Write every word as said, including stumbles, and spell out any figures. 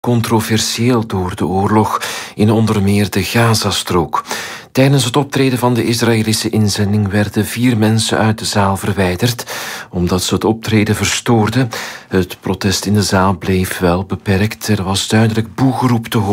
controversieel door de oorlog in onder meer de Gazastrook. Tijdens het optreden van de Israëlische inzending werden vier mensen uit de zaal verwijderd, omdat ze het optreden verstoorden. Het protest in de zaal bleef wel beperkt. Er was duidelijk boegeroep te horen.